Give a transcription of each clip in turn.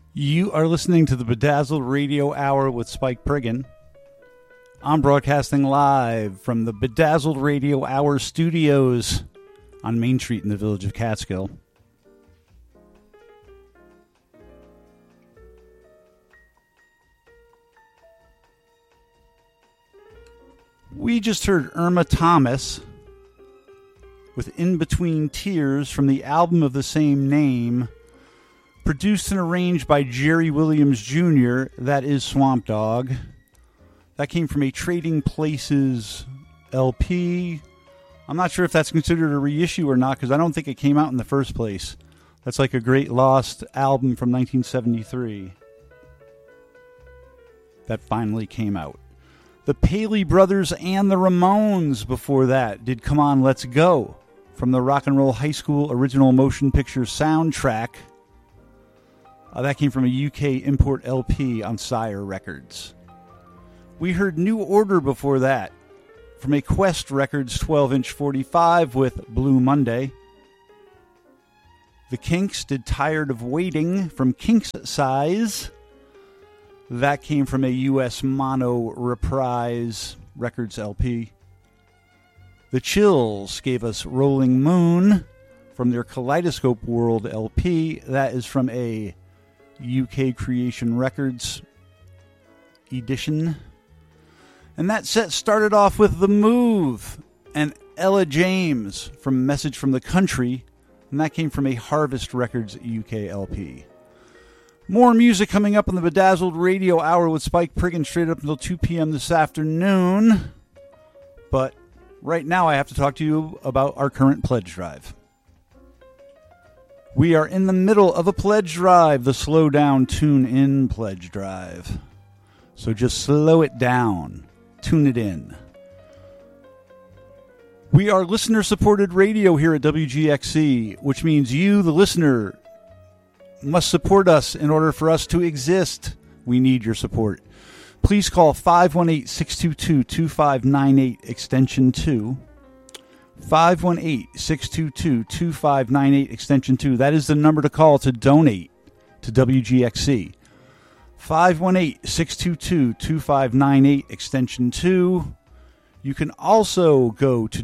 You are listening to the Bedazzled Radio Hour with Spike Priggen. I'm broadcasting live from the Bedazzled Radio Hour studios on Main Street in the village of Catskill. We just heard Irma Thomas with In Between Tears from the album of the same name, produced and arranged by Jerry Williams Jr., that is Swamp Dogg. That came from a Trading Places LP. I'm not sure if that's considered a reissue or not, because I don't think it came out in the first place. That's like a great lost album from 1973 that finally came out. The Paley Brothers and the Ramones before that did Come On, Let's Go from the Rock and Roll High School original motion picture soundtrack. That came from a UK import LP on Sire Records. We heard New Order before that from a Quest Records 12-inch 45 with Blue Monday. The Kinks did Tired of Waiting from Kinks Size. That came from a US Mono Reprise Records LP. The Chills gave us Rolling Moon from their Kaleidoscope World LP. That is from a UK Creation Records edition. And that set started off with The Move and Ella James from Message from the Country, and that came from a Harvest Records UK LP. More music coming up on the Bedazzled Radio Hour with Spike Priggen straight up until 2 p.m. this afternoon. But right now I have to talk to you about our current pledge drive. We are in the middle of a pledge drive, the Slow Down, Tune In pledge drive. So just slow it down. Tune it in. We are listener-supported radio here at WGXC, which means you, the listener, must support us in order for us to exist. We need your support. Please call 518-622-2598, extension 2. 518-622-2598, extension 2. That is the number to call to donate to WGXC. 518-622-2598, extension 2. You can also go to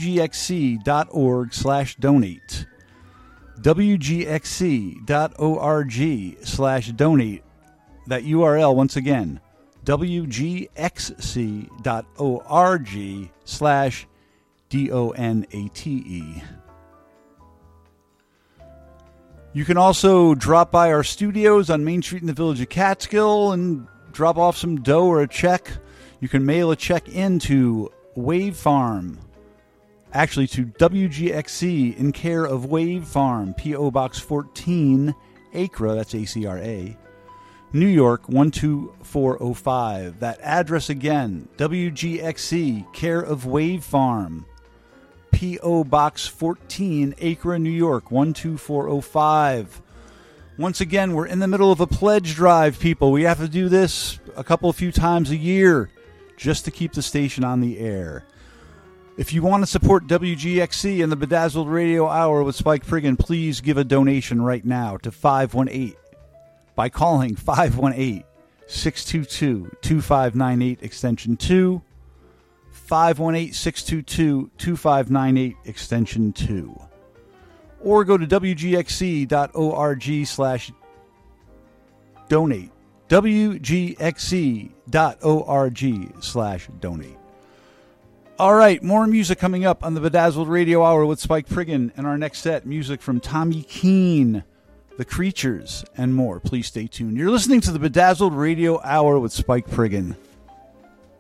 wgxc.org/donate. wgxc.org/donate. That URL, once again, wgxc.org/donate. You can also drop by our studios on Main Street in the village of Catskill and drop off some dough or a check. You can mail a check in to Wave Farm. Actually, to WGXC in care of Wave Farm, P.O. Box 14, Acra, that's A-C-R-A, New York 12405. That address again, WGXC, care of Wave Farm, P.O. Box 14, Acra, New York 12405. Once again, we're in the middle of a pledge drive, people. We have to do this a few times a year just to keep the station on the air. If you want to support WGXC and the Bedazzled Radio Hour with Spike Priggen, please give a donation right now to 518 by calling 518-622-2598, extension 2. 518-622-2598, extension 2. Or go to wgxc.org/donate. wgxc.org/donate. All right, more music coming up on the Bedazzled Radio Hour with Spike Priggen. And our next set, music from Tommy Keene, The Creatures, and more. Please stay tuned. You're listening to the Bedazzled Radio Hour with Spike Priggen.